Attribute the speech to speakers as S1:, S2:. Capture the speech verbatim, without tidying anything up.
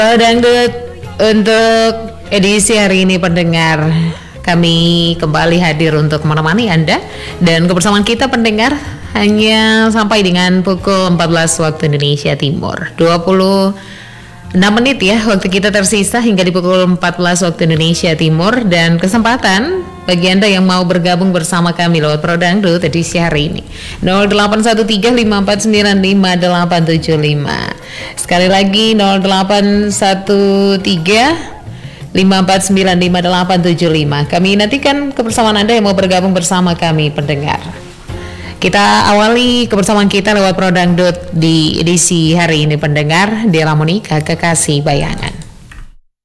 S1: Oh, dangdut untuk edisi hari ini pendengar, kami kembali hadir untuk menemani Anda dan kebersamaan kita pendengar hanya sampai dengan pukul empat belas waktu Indonesia Timur. dua puluh enam menit ya waktu kita tersisa hingga di pukul empat belas waktu Indonesia Timur, dan kesempatan bagi Anda yang mau bergabung bersama kami lewat Pro Dangdut edisi hari ini nol delapan satu tiga lima empat sembilan lima delapan tujuh lima. Sekali lagi nol delapan satu tiga lima empat sembilan lima delapan tujuh lima. Kami nantikan kebersamaan Anda yang mau bergabung bersama kami pendengar. Kita awali kebersamaan kita lewat Pro Dangdut di edisi hari ini pendengar, Della Monica Kekasih Bayangan.